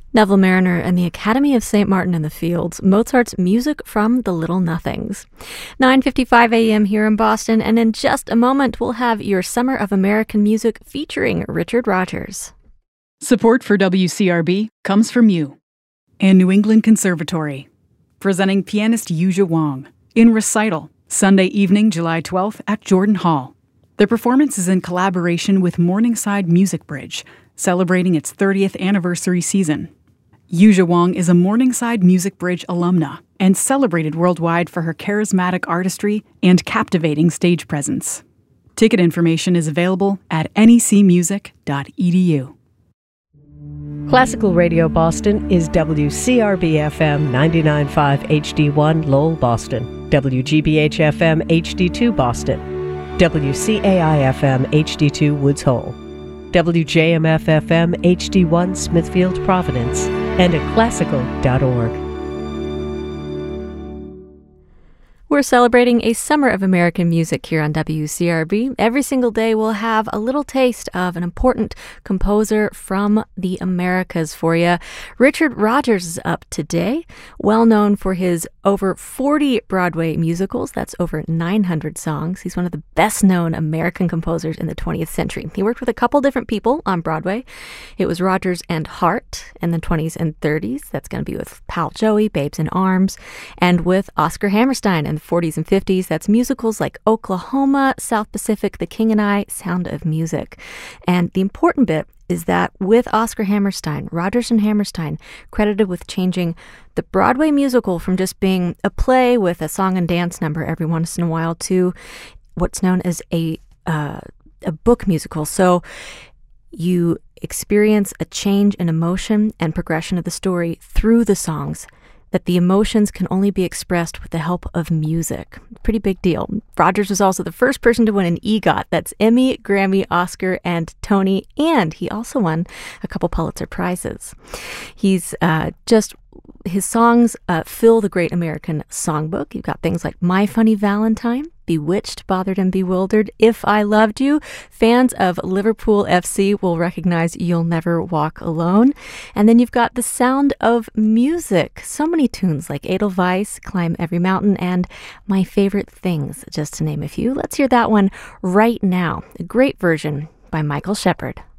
Neville Mariner and the Academy of St. Martin in the Fields, Mozart's Music from the Little Nothings. 9:55 a.m. here in Boston, and in just a moment we'll have your Summer of American Music featuring Richard Rogers. Support for WCRB comes from you and New England Conservatory, presenting pianist Yuzha Wang in Recital, Sunday evening, July 12th at Jordan Hall. The performance is in collaboration with Morningside Music Bridge, celebrating its 30th anniversary season. Yuzha Wang is a Morningside Music Bridge alumna and celebrated worldwide for her charismatic artistry and captivating stage presence. Ticket information is available at necmusic.edu. Classical Radio Boston is WCRB-FM 99.5 HD1 Lowell, Boston, WGBH-FM HD2 Boston, WCAI-FM HD2 Woods Hole, WJMF-FM HD1 Smithfield, Providence, and at classical.org. We're celebrating a summer of American music here on WCRB. Every single day we'll have a little taste of an important composer from the Americas for you. Richard Rogers is up today, well known for his over 40 Broadway musicals. That's over 900 songs. He's one of the best-known American composers in the 20th century. He worked with a couple different people on Broadway. It was Rodgers and Hart in the 20s and 30s. That's going to be with Pal Joey, Babes in Arms, and with Oscar Hammerstein in the 40s and 50s. That's musicals like Oklahoma, South Pacific, The King and I, Sound of Music. And the important bit is that with Oscar Hammerstein, Rodgers and Hammerstein credited with changing the Broadway musical from just being a play with a song and dance number every once in a while to what's known as a book musical. So you experience a change in emotion and progression of the story through the songs, that the emotions can only be expressed with the help of music. Pretty big deal. Rodgers was also the first person to win an EGOT. That's Emmy, Grammy, Oscar, and Tony. And he also won a couple Pulitzer Prizes. He's his songs fill the Great American Songbook. You've got things like My Funny Valentine, Bewitched, Bothered and Bewildered, If I Loved You. Fans of Liverpool FC will recognize You'll Never Walk Alone. And then you've got The Sound of Music. So many tunes like Edelweiss, Climb Every Mountain, and My Favorite Things, just to name a few. Let's hear that one right now. A great version by Michael Shepard.